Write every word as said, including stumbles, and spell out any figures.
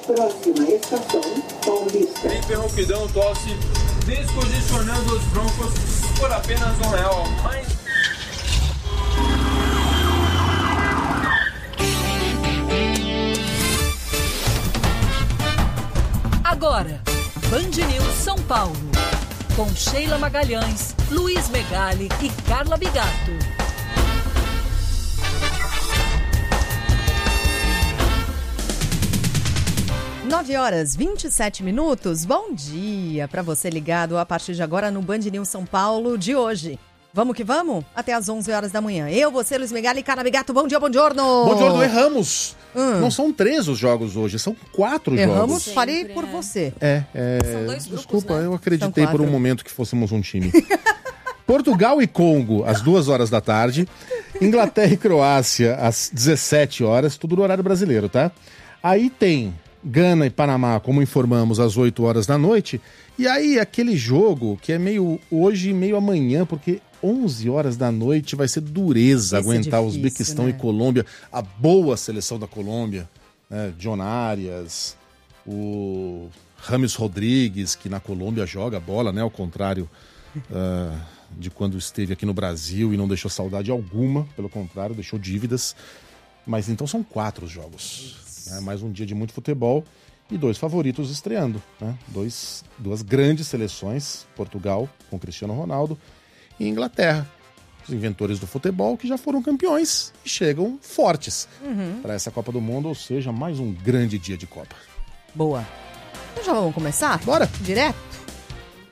Próxima estação, Paulista. Hiperroquidão tosse, descongestionando os broncos por apenas um real. Mas... Agora, Band News São Paulo. Com Sheila Magalhães, Luiz Megali e Carla Bigato. nove horas e vinte e sete minutos. Bom dia para você ligado a partir de agora no Band News São Paulo de hoje. Vamos que vamos? Até às onze horas da manhã. Eu, você, Luiz Megali e Carla Bigato. Bom dia, bom giorno. Bom giorno, erramos. Hum. Não são três os jogos hoje, são quatro erramos, jogos. Erramos, falei por você. É, é... São dois grupos, desculpa, né? Eu acreditei por um momento que fôssemos um time. Portugal e Congo, às duas horas da tarde. Inglaterra e Croácia, às dezessete horas. Tudo no horário brasileiro, tá? Aí tem Gana e Panamá, como informamos, às oito horas da noite. E aí, aquele jogo que é meio hoje e meio amanhã, porque onze horas da noite vai ser dureza Esse aguentar é difícil, Uzbequistão, né? E Colômbia. A boa seleção da Colômbia, né? John Arias, o Rames Rodrigues, que na Colômbia joga bola, né? Ao contrário uh, de quando esteve aqui no Brasil e não deixou saudade alguma, pelo contrário, deixou dívidas. Mas então são quatro jogos. Né? Mais um dia de muito futebol e dois favoritos estreando. Né? Dois, duas grandes seleções, Portugal com Cristiano Ronaldo e Inglaterra, os inventores do futebol que já foram campeões e chegam fortes uhum. para essa Copa do Mundo, ou seja, mais um grande dia de Copa. Boa. Então já vamos começar? Bora! Direto?